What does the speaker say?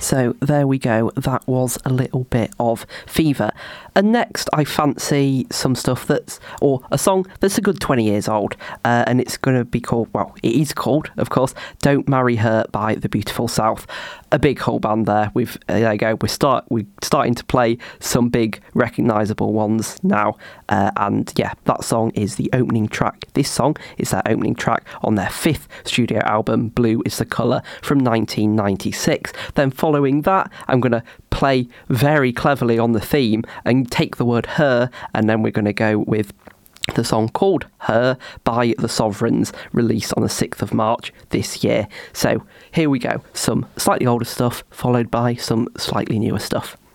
So there we go. That was a little bit of Fever. And next, I fancy some stuff or a song that's a good 20 years old. And it's going to be called, well, it is called, of course, Don't Marry Her by The Beautiful South. A big whole band there. There you go. We're starting to play some big recognisable ones now. And yeah, that song is the opening track. This song is their opening track on their 5th studio album, Blue is the Colour, from 1996. Then following that, I'm going to play very cleverly on the theme and take the word her, and then we're going to go with the song called Her by The Sovereigns, released on the 6th of March this year. So here we go. Some slightly older stuff, followed by some slightly newer stuff.